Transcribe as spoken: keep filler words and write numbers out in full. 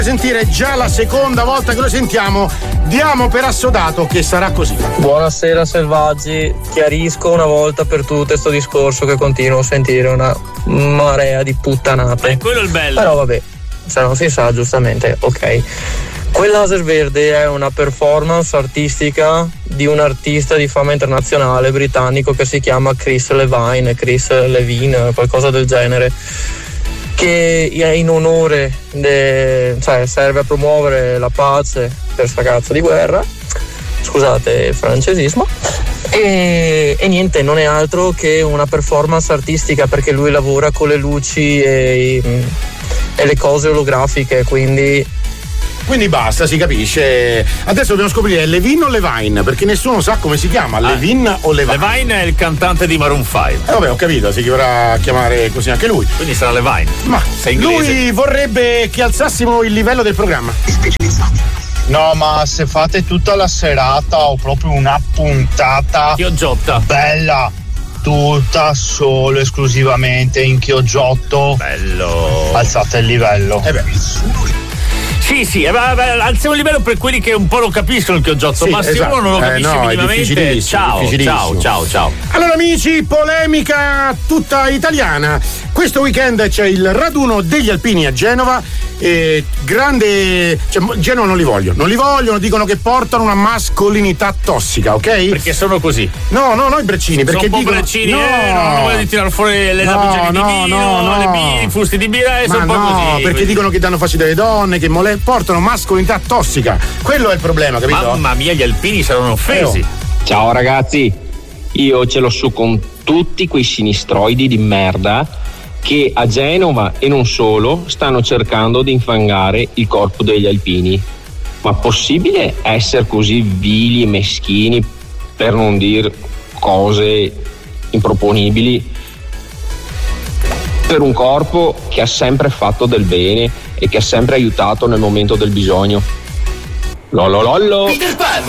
Sentire già la seconda volta che lo sentiamo, diamo per assodato che sarà così. Buonasera selvaggi, chiarisco una volta per tutte sto discorso che continuo a sentire una marea di puttanate. Eh, quello è il bello. Però vabbè, se non si sa giustamente, ok. Quel laser verde è una performance artistica di un artista di fama internazionale britannico che si chiama Chris Levine, Chris Levine, qualcosa del genere, che è in onore, de, cioè serve a promuovere la pace per sta cazzo di guerra, scusate il francesismo, e, e niente, non è altro che una performance artistica perché lui lavora con le luci e, e le cose olografiche, quindi Quindi basta, si capisce. Adesso dobbiamo scoprire Levine o Levine, perché nessuno sa come si chiama, ah, Levine o Levine. Levine è il cantante di Maroon cinque. Eh vabbè, ho capito, si dovrà chiamare così anche lui. Quindi sarà Levine. Ma lui vorrebbe che alzassimo il livello del programma. No, ma se fate tutta la serata o proprio una puntata Chiogiotta bella, tutta solo esclusivamente in chioggiotto, bello, alzate il livello. Eh beh. Sì, sì, eh, beh, alziamo il livello per quelli che un po' lo capiscono il chioggiotto, sì, ma se esatto. uno non lo capisce eh, no, minimamente, ciao, ciao, ciao, ciao. Allora amici, polemica tutta italiana. Questo weekend c'è il raduno degli alpini a Genova. Eh, grande, cioè, Genova non li vogliono, non li vogliono, dicono che portano una mascolinità tossica, ok? Perché sono così. No, no, no, i braccini, perché sono dicono braccini, no, eh, non voglio di tirare fuori le no, bottiglie no, di vino, no, no. le birre, i fusti di birra, e sono un po' no, così. perché così. dicono che danno fastidio alle donne, che mole- portano mascolinità tossica. Quello è il problema, capito? Mamma mia, gli alpini saranno offesi. Eh, Ciao ragazzi, io ce l'ho su con tutti quei sinistroidi di merda che a Genova e non solo stanno cercando di infangare il corpo degli alpini. Ma possibile essere così vili e meschini, per non dire cose improponibili, per un corpo che ha sempre fatto del bene e che ha sempre aiutato nel momento del bisogno? Lololollo. Peter Pan,